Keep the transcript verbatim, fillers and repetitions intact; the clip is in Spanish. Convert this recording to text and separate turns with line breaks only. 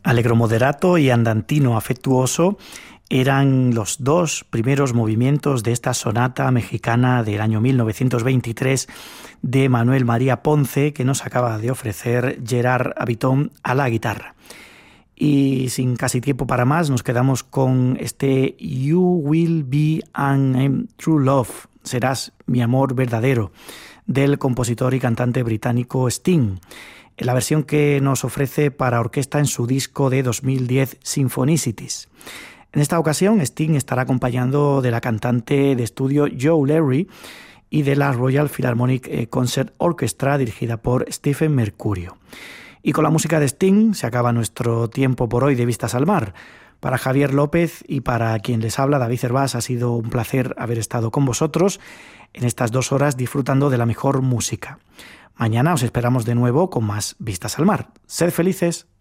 Allegro moderato y andantino afectuoso eran los dos primeros movimientos de esta sonata mexicana del año mil novecientos veintitrés de Manuel María Ponce, que nos acaba de ofrecer Gerard Habitón a la guitarra. Y sin casi tiempo para más, nos quedamos con este You Will Be an True Love, serás mi amor verdadero, del compositor y cantante británico Sting, en la versión que nos ofrece para orquesta en su disco de dos mil diez, Symphonicities. En esta ocasión, Sting estará acompañando de la cantante de estudio Joe Larry y de la Royal Philharmonic Concert Orchestra, dirigida por Stephen Mercurio. Y con la música de Sting se acaba nuestro tiempo por hoy de Vistas al Mar. Para Javier López y para quien les habla, David Cervás, ha sido un placer haber estado con vosotros en estas dos horas disfrutando de la mejor música. Mañana os esperamos de nuevo con más Vistas al Mar. Sed felices.